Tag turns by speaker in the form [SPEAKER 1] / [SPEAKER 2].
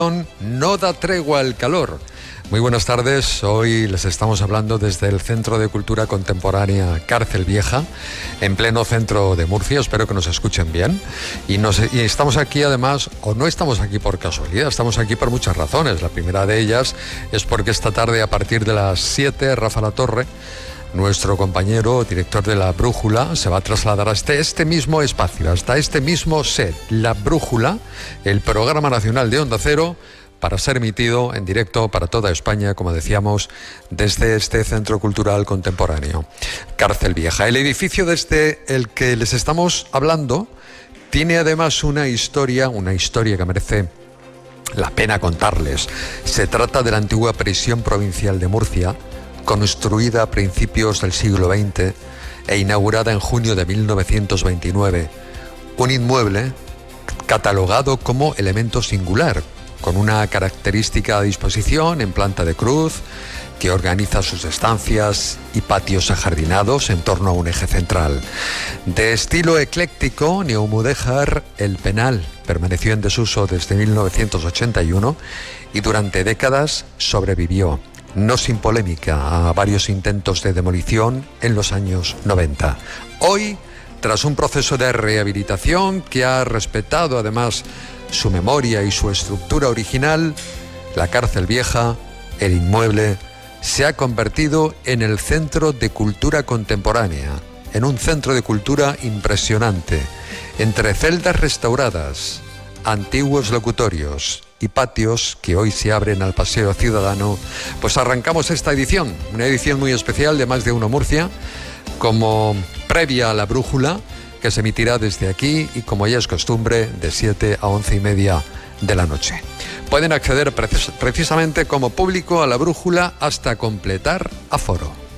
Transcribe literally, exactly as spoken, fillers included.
[SPEAKER 1] No da tregua el calor. Muy buenas tardes, hoy les estamos hablando desde el Centro de Cultura Contemporánea Cárcel Vieja, en pleno centro de Murcia, espero que nos escuchen bien. Y, nos, y estamos aquí además, o no estamos aquí por casualidad, estamos aquí por muchas razones. La primera de ellas es porque esta tarde a partir de las siete, Rafa Latorre, nuestro compañero, director de La Brújula, se va a trasladar hasta este mismo espacio, hasta este mismo set, La Brújula, el programa nacional de Onda Cero, para ser emitido en directo para toda España, como decíamos, desde este Centro Cultural Contemporáneo, Cárcel Vieja. El edificio desde el que les estamos hablando tiene además una historia, una historia que merece la pena contarles. Se trata de la antigua prisión provincial de Murcia, construida a principios del siglo veinte e inaugurada en junio de mil novecientos veintinueve. Un inmueble catalogado como elemento singular, con una característica disposición en planta de cruz, que organiza sus estancias y patios ajardinados en torno a un eje central. De estilo ecléctico neomudéjar, el penal permaneció en desuso desde mil novecientos ochenta y uno y durante décadas sobrevivió, no sin polémica, a varios intentos de demolición en los años noventa. Hoy, tras un proceso de rehabilitación que ha respetado además su memoria y su estructura original, la Cárcel Vieja, el inmueble, se ha convertido en el Centro de Cultura Contemporánea, en un centro de cultura impresionante, entre celdas restauradas, antiguos locutorios y patios que hoy se abren al paseo ciudadano. Pues arrancamos esta edición, una edición muy especial de Más de Uno Murcia, como previa a La Brújula, que se emitirá desde aquí y, como ya es costumbre, de siete a once y media de la noche. Pueden acceder precis- precisamente como público a La Brújula hasta completar aforo.